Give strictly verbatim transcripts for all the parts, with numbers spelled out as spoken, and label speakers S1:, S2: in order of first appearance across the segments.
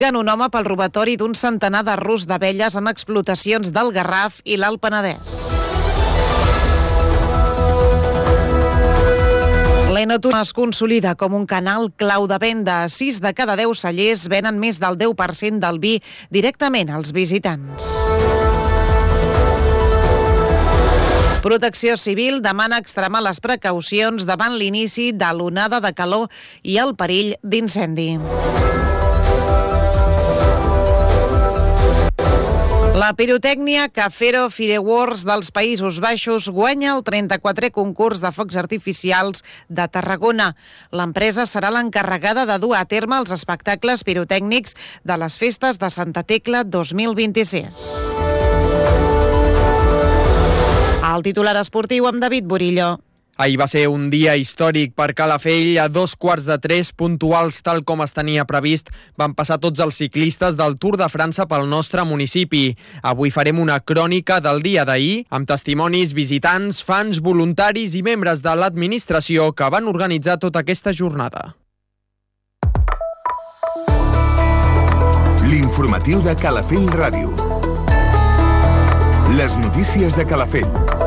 S1: Un home pel robatori d'un centenar de ruscs d'abelles en explotacions del Garraf i l'Alt Penedès. L'Enotur es consolida com un canal clau de venda. sis de cada deu cellers venen més del deu per cent del vi directament als visitants. Protecció Civil demana extremar les precaucions davant l'inici de l'onada de calor i el perill d'incendi. La pirotècnia Cafero Fireworks dels Països Baixos guanya el trenta-quatrè concurs de focs artificials de Tarragona. L'empresa serà l'encarregada de dur a terme els espectacles pirotècnics de les festes de Santa Tecla dos mil vint-i-sis. El titular esportiu amb David Burillo.
S2: Ahir va ser un dia històric per Calafell. A dos quarts de tres, puntuals tal com es tenia previst, van passar tots els ciclistes del Tour de França pel nostre municipi. Avui farem una crònica del dia d'ahir, amb testimonis, visitants, fans, voluntaris i membres de l'administració que van organitzar tota aquesta jornada.
S3: L'informatiu de Calafell Ràdio. Les notícies de Calafell.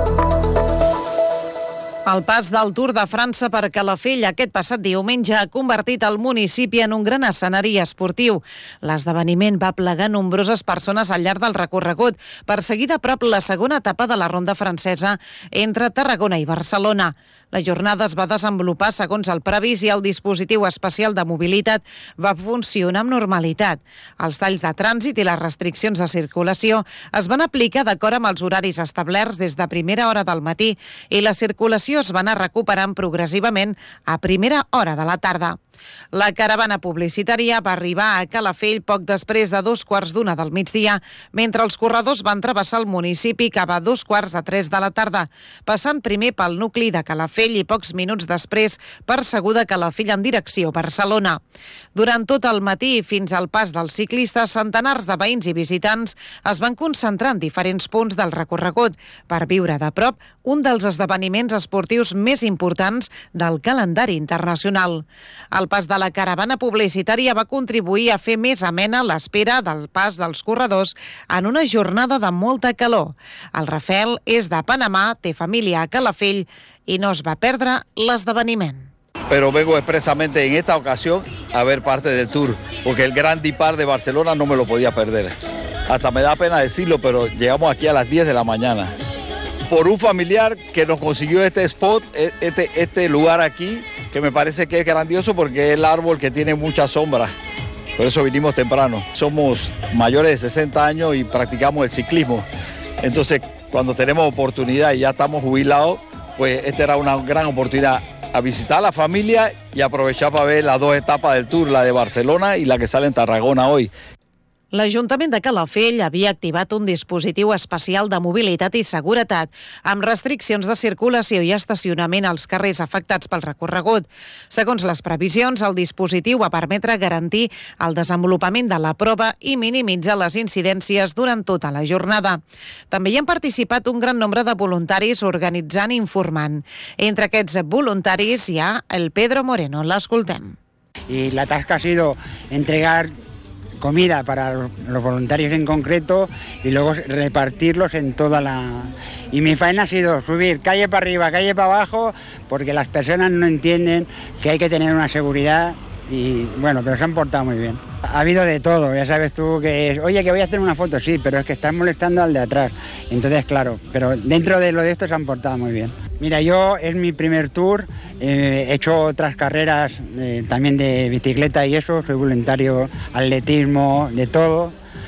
S1: El pas del Tour de França per Calafell aquest passat diumenge ha convertit el municipi en un gran escenari esportiu. L'esdeveniment va plegar nombroses persones al llarg del recorregut per seguir de prop la segona etapa de la ronda francesa entre Tarragona i Barcelona. La jornada es va desenvolupar segons el previst i el dispositiu especial de mobilitat va funcionar amb normalitat. Els talls de trànsit i les restriccions de circulació es van aplicar d'acord amb els horaris establerts des de primera hora del matí i la circulació es va anar recuperant progressivament a primera hora de la tarda. La caravana publicitària va arribar a Calafell poc després de dos quarts d'una del migdia, mentre els corredors van travessar el municipi cap a dos quarts de tres de la tarda, passant primer pel nucli de Calafell i pocs minuts després per Seguda Calafell en direcció Barcelona. Durant tot el matí fins al pas dels ciclistes, centenars de veïns i visitants es van concentrar en diferents punts del recorregut per viure de prop un dels esdeveniments esportius més importants del calendari internacional. El pas de la caravana publicitària va contribuir a fer més amena l'espera del pas dels corredors en una jornada de molta calor. El Rafael és de Panamà, té família a Calafell i no es va perdre l'esdeveniment.
S4: Pero vengo expresamente en esta ocasión a ver parte del Tour, porque el Grand Depart de Barcelona no me lo podía perder. Hasta me da pena decirlo, pero llegamos aquí a las diez de la mañana. Por un familiar que nos consiguió este spot, este, este lugar aquí, que me parece que es grandioso porque es el árbol que tiene mucha sombra. Por eso vinimos temprano. Somos mayores de sesenta años y practicamos el ciclismo. Entonces, cuando tenemos oportunidad y ya estamos jubilados, pues esta era una gran oportunidad a visitar a la familia y aprovechar para ver las dos etapas del Tour, la de Barcelona y la que sale en Tarragona hoy.
S1: L'Ajuntament de Calafell havia activat un dispositiu especial de mobilitat i seguretat amb restriccions de circulació i estacionament als carrers afectats pel recorregut. Segons les previsions, el dispositiu va permetre garantir el desenvolupament de la prova i minimitzar les incidències durant tota la jornada. També hi han participat un gran nombre de voluntaris organitzant i informant. Entre aquests voluntaris hi ha el Pedro Moreno. L'escoltem.
S5: Y la tasca ha sido entregar comida para los voluntarios en concreto y luego repartirlos en toda la... Y mi faena ha sido subir calle para arriba, calle para abajo, porque las personas no entienden que hay que tener una seguridad y bueno, pero se han portado muy bien. Ha habido de todo, ya sabes tú que es, oye, que voy a hacer una foto, sí, pero es que estás molestando al de atrás. Entonces, claro, pero dentro de lo de esto se han portado muy bien. Mira, yo es mi primer tour, eh, he hecho otras carreras eh, también de bicicleta y eso, soy voluntario, atletismo, de todo.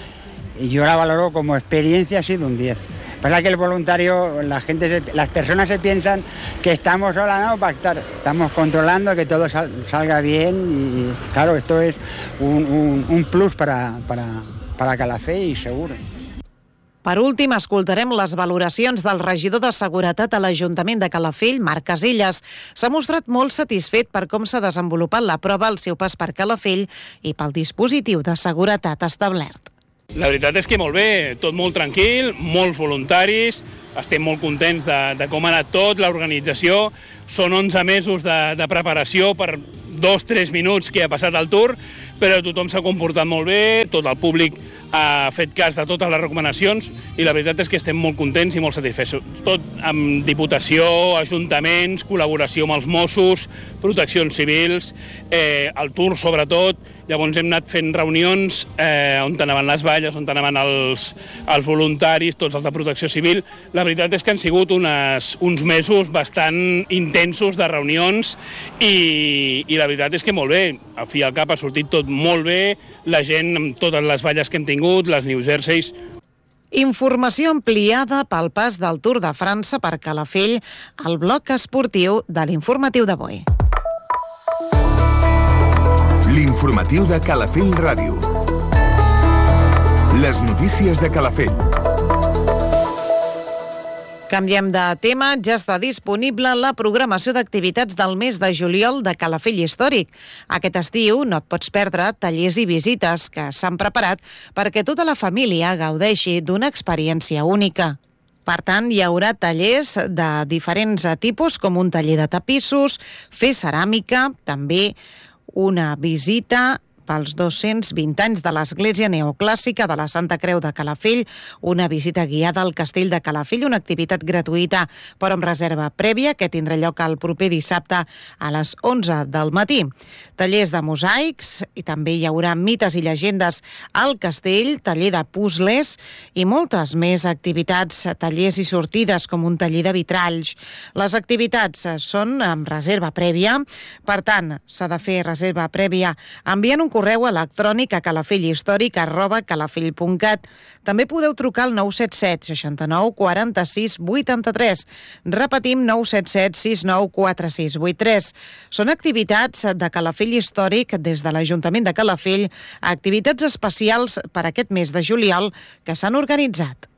S5: Y yo la valoro como experiencia, ha sido un diez. Pasa que el voluntario, la gente, las personas se piensan que estamos sola, no, para estar, estamos controlando que todo sal, salga bien y claro, esto es un, un, un plus para, para, para Calafell y seguro.
S1: Per últim, escoltarem les valoracions del regidor de Seguretat a l'Ajuntament de Calafell, Marc Casillas. S'ha mostrat molt satisfet per com s'ha desenvolupat la prova al seu pas per Calafell i pel dispositiu de seguretat establert.
S6: La veritat és que molt bé, tot molt tranquil, molts voluntaris, estem molt contents de, de com ha anat tot, l'organització. Són onze mesos de, de preparació per dos o tres minuts que ha passat el Tour, però tothom s'ha comportat molt bé, tot el públic ha fet cas de totes les recomanacions i la veritat és que estem molt contents i molt satisfets. Tot amb Diputació, ajuntaments, col·laboració amb els Mossos, proteccions civils, eh, el Tour sobretot. Llavors hem anat fent reunions eh, on anaven les valles, on anaven els, els voluntaris, tots els de protecció civil. La veritat és que han sigut unes, uns mesos bastant intensos de reunions i, i la veritat és que molt bé. Al fi i al cap ha sortit tot molt bé, la gent amb totes les valles que hem tingut, les New Jerseys.
S1: Informació ampliada pel pas del Tour de França per Calafell al bloc esportiu de l'informatiu d'avui.
S3: L'informatiu de Calafell Ràdio. Les notícies de Calafell.
S1: Canviem de tema, ja està disponible la programació d'activitats del mes de juliol de Calafell Històric. Aquest estiu no et pots perdre tallers i visites que s'han preparat perquè tota la família gaudeixi d'una experiència única. Per tant, hi haurà tallers de diferents tipus, com un taller de tapissos, fer ceràmica, també una visita pels dos-cents vint anys de l'Església Neoclàssica de la Santa Creu de Calafell, una visita guiada al Castell de Calafell, una activitat gratuïta però amb reserva prèvia que tindrà lloc el proper dissabte a les onze del matí. Tallers de mosaics i també hi haurà mites i llegendes al castell, taller de puzles i moltes més activitats, tallers i sortides com un taller de vitralls. Les activitats són amb reserva prèvia, per tant, s'ha de fer reserva prèvia enviant un correu electrònic a calafelghistòric arroba calafell punt cat. També podeu trucar al nou set set seixanta-nou quaranta-sis vuitanta-tres. Repetim, nou set set sis nou quatre sis vuit tres. Són activitats de Calafell Històric des de l'Ajuntament de Calafell, activitats especials per aquest mes de juliol que s'han organitzat.